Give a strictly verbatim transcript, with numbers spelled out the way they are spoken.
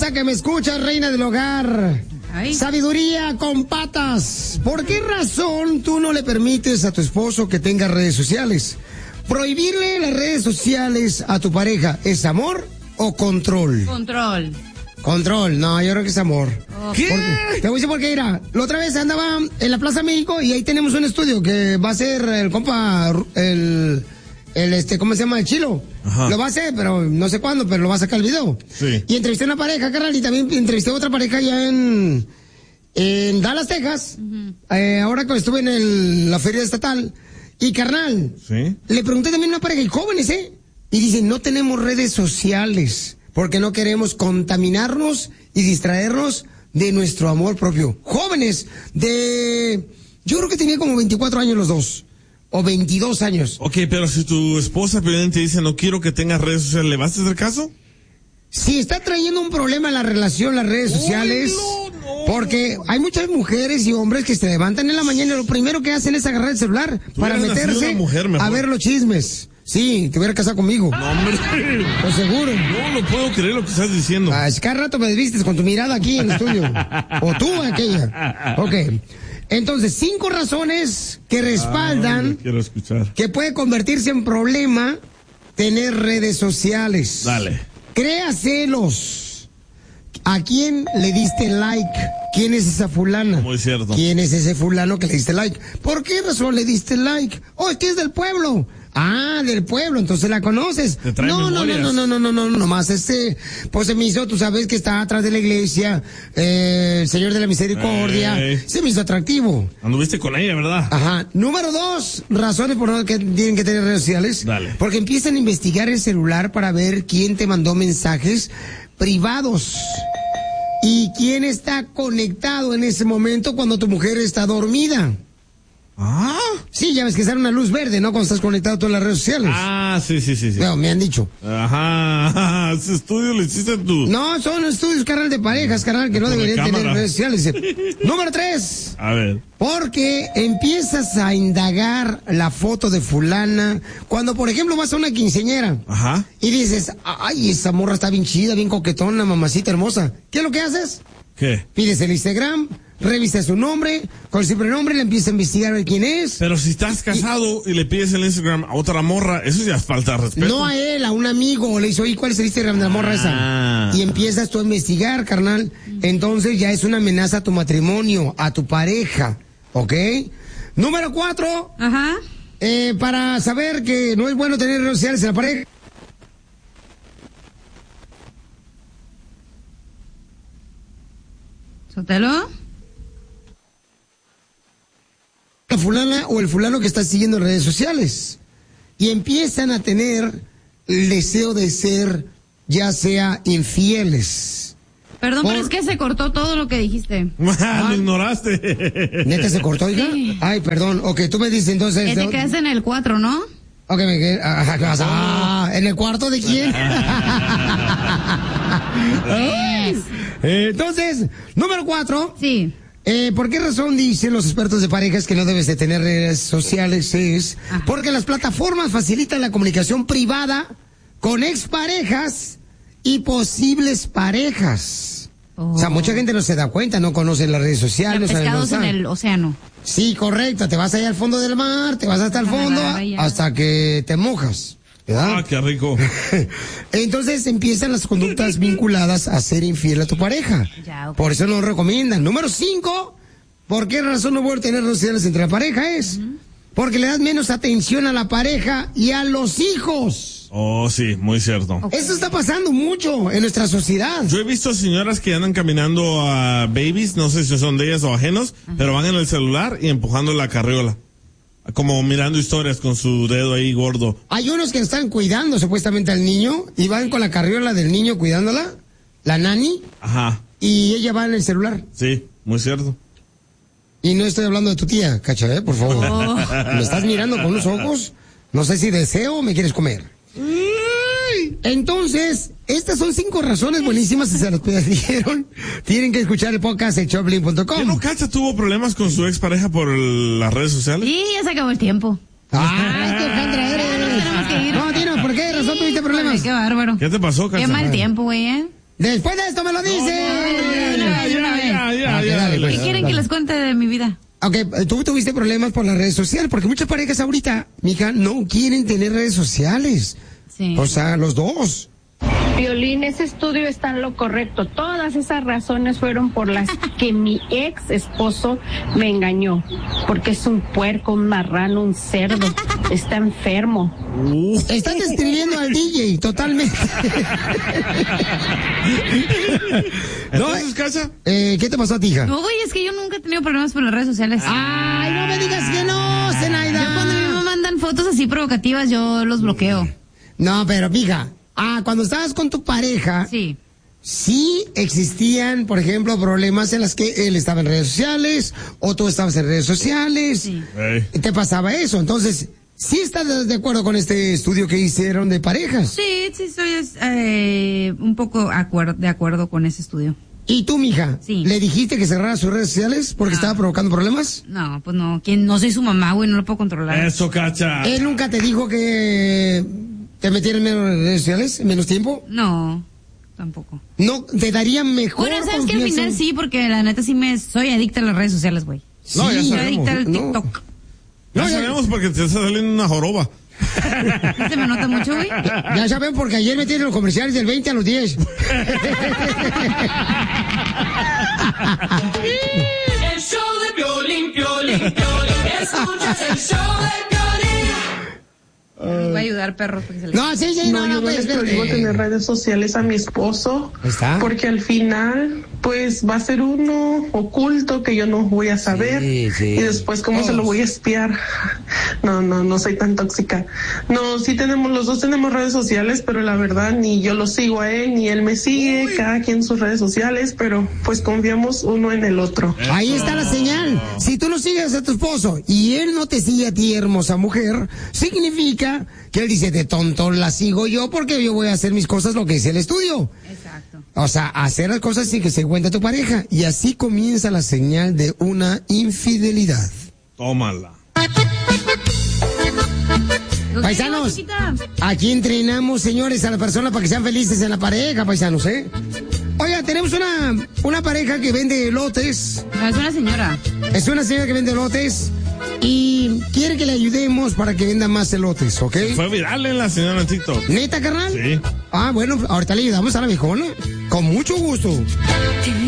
hermosa que me escucha, reina del hogar. Ay. Sabiduría con patas. ¿Por qué razón tú no le permites a tu esposo que tenga redes sociales? Prohibirle las redes sociales a tu pareja, ¿es amor o control? Control. Control, no, yo creo que es amor. Oh. ¿Qué? Porque, te voy a decir por qué, mira, la otra vez andaba en la Plaza México y ahí tenemos un estudio que va a ser el compa, el, el este, ¿cómo se llama? El Chilo. Ajá. Lo va a hacer, pero no sé cuándo, pero lo va a sacar el video. Sí. Y entrevisté a una pareja, carnal, y también entrevisté a otra pareja allá en, en Dallas, Texas. Uh-huh. Eh, ahora que estuve en el, la feria estatal. Y carnal, ¿sí? Le pregunté también a una pareja, y jóvenes, ¿eh? Y dicen, no tenemos redes sociales. Porque no queremos contaminarnos y distraernos de nuestro amor propio. Jóvenes de... Yo creo que tenía como veinticuatro años los dos. O veintidós años. Ok, pero si tu esposa te dice no quiero que tengas redes sociales, ¿le vas a hacer caso? Si está trayendo un problema en la relación, las redes sociales... Uy, no, no. Porque hay muchas mujeres y hombres que se levantan en la mañana y lo primero que hacen es agarrar el celular para meterse a ver los chismes. Sí, te hubiera casado conmigo. No, hombre. Pues seguro. No lo puedo creer lo que estás diciendo. Ah, es que cada rato me desvistes con tu mirada aquí en el estudio. O tú, aquella. Ok. Entonces, cinco razones que respaldan ah, quiero escuchar. que puede convertirse en problema tener redes sociales. Dale. Crea celos. ¿A quién le diste like? ¿Quién es esa fulana? Muy cierto. ¿Quién es ese fulano que le diste like? ¿Por qué razón le diste like? Oh, es que es del pueblo. Ah, del pueblo, entonces la conoces. No, no, no, no, no, no, no, no, nomás este, pues se me hizo, tú sabes que está atrás de la iglesia, eh, el Señor de la Misericordia, hey. Se me hizo atractivo. Anduviste con ella, ¿verdad? Ajá. Número dos, razones por las que tienen que tener redes sociales. Dale. Porque empiezan a investigar el celular para ver quién te mandó mensajes privados. Y quién está conectado en ese momento cuando tu mujer está dormida. Ah. Sí, ya ves que sale una luz verde, ¿no? Cuando estás conectado a todas las redes sociales. Ah, sí, sí, sí. sí. No, me han dicho. Ajá, ese estudio lo hiciste tú. No, son estudios, carnal, de parejas, carnal, que no deberían tener redes sociales. Número tres. A ver. Porque empiezas a indagar la foto de fulana. Cuando, por ejemplo, vas a una quinceañera. Ajá. Y dices, ay, esa morra está bien chida, bien coquetona, mamacita hermosa. ¿Qué es lo que haces? ¿Qué? Pides el Instagram, revisa su nombre, con el sobrenombre le empieza a investigar a ver quién es. Pero si estás casado y, y le pides el Instagram a otra morra, eso ya es falta de respeto. No a él, a un amigo, le dice, oye, ¿cuál es el Instagram de la morra ah. esa? Y empiezas tú a investigar, carnal. Entonces ya es una amenaza a tu matrimonio, a tu pareja, ¿ok? Número cuatro. Ajá. Eh, para saber que no es bueno tener redes sociales en la pareja. ¿Sotelo? La fulana o el fulano que está siguiendo en redes sociales. Y empiezan a tener el deseo de ser, ya sea infieles. Perdón, Por... pero es que se cortó todo lo que dijiste. Ah, lo ignoraste. ¿Neta se cortó, hija? Sí. Ay, perdón. Ok, tú me dices entonces... Que te de... quedas en el cuatro, ¿no? Ok, me quedé... Ah, ¿en el cuarto de quién? Yes. Entonces, número cuatro. Sí. Eh, ¿Por qué razón dicen los expertos de parejas que no debes de tener redes sociales? Es Ajá. porque las plataformas facilitan la comunicación privada con exparejas y posibles parejas. Oh. O sea, mucha gente no se da cuenta, no conoce las redes sociales. Los pescados en el océano. Sí, correcto. Te vas allá al fondo del mar, te vas hasta el fondo, hasta que te mojas. ¿verdad? Ah, qué rico. Entonces empiezan las conductas vinculadas a ser infiel a tu pareja. Ya, okay. Por eso no lo recomiendan. Número cinco, ¿por qué razón no vuelve a tener relaciones entre la pareja? Es uh-huh. porque le das menos atención a la pareja y a los hijos. Oh, sí, muy cierto. Okay. Eso está pasando mucho en nuestra sociedad. Yo he visto señoras que andan caminando a babies, no sé si son de ellas o ajenos, uh-huh. pero van en el celular y empujando la carriola. Como mirando historias con su dedo ahí gordo. Hay unos que están cuidando supuestamente al niño y van con la carriola del niño cuidándola, la nani. Ajá. Y ella va en el celular. Sí, muy cierto. Y no estoy hablando de tu tía, Cacha, ¿eh? Por favor. Oh. ¿Me estás mirando con los ojos? No sé si deseo o me quieres comer. Entonces, estas son cinco razones buenísimas, si se las pidieron. Tienen que escuchar el podcast de choplin punto com. ¿Qué no, Cacha tuvo problemas con su expareja por el, las redes sociales? Sí, ya se acabó el tiempo. ¡Ay, qué Alejandra eres! No, Tino, ¿por qué razón tuviste problemas? Ay, qué bárbaro. ¿Qué te pasó, Cacha? Qué mal tiempo, güey, ¿eh? Después de esto me lo dice. Ya, ya, ya, ya. ¿Qué quieren que les cuente de mi vida? Ok, tú tuviste problemas por las redes sociales, porque muchas parejas ahorita, mija, no quieren tener redes sociales. Sí. O sea, los dos. Violín, ese estudio está en lo correcto. Todas esas razones fueron por las que mi ex esposo me engañó. Porque es un puerco, un marrano, un cerdo. Está enfermo. Uh. Estás describiendo al D J, totalmente. Entonces, Cacha. Eh, ¿Qué te pasó a ti, hija? No, güey, es que yo nunca he tenido problemas por las redes sociales. Ay, no me digas que no, Zenaida. Yo cuando a mí me mandan fotos así provocativas, yo los bloqueo. No, pero, mija, ah, cuando estabas con tu pareja, Sí. sí existían, por ejemplo, problemas en las que él estaba en redes sociales o tú estabas en redes sociales. Sí. Hey. Te pasaba eso. Entonces, ¿sí estás de acuerdo con este estudio que hicieron de parejas? Sí, sí, soy eh, un poco acuer- de acuerdo con ese estudio. ¿Y tú, mija? Sí. ¿Le dijiste que cerrara sus redes sociales porque No. estaba provocando problemas? No, pues no, ¿quién? No soy su mamá, güey, no lo puedo controlar. Eso, Cacha. ¿Él nunca te dijo que te metieran en menos redes sociales, en menos tiempo? No, tampoco. ¿No te daría mejor Bueno, sabes que al confianza? final sí, porque la neta sí me soy adicta a las redes sociales, güey. No, ya Sí, Soy sabemos. adicta al No. TikTok. Ya No, ya- sabemos porque te está saliendo una joroba. ¿No se me nota mucho, güey? Ya saben, porque ayer metieron los comerciales del veinte a los diez. El show de Piolín, Piolín, Piolín. Escuchas el show de Piolín. Voy a ayudar, perros, porque se les... No, sí, sí, no, No, no, yo no pues, les prohíbo espérate. tener redes sociales a mi esposo, Ahí está. porque al final, pues va a ser uno oculto que yo no voy a saber, Sí, sí. y después cómo se lo voy a espiar. No, no, no soy tan tóxica. No, sí tenemos, los dos tenemos redes sociales, pero la verdad ni yo lo sigo a él, ni él me sigue, cada quien sus redes sociales, pero pues confiamos uno en el otro. Ahí está la señal. Si tú no sigues a tu esposo y él no te sigue a ti, hermosa mujer, significa que él dice, de tonto la sigo yo porque yo voy a hacer mis cosas lo que dice el estudio. Exacto. O sea, hacer las cosas sin que se cuente tu pareja. Y así comienza la señal de una infidelidad. Tómala. Los Paisanos, digo, chiquita. aquí entrenamos, señores, a las personas para que sean felices en la pareja, paisanos, ¿eh? Oiga, tenemos una, una pareja que vende elotes. No, es una señora. Es una señora que vende elotes y quiere que le ayudemos para que venda más elotes, ¿ok? Fue viral en la señora en TikTok. ¿Neta, carnal? Sí. Ah, bueno, ahorita le ayudamos a la viejona. Con mucho gusto.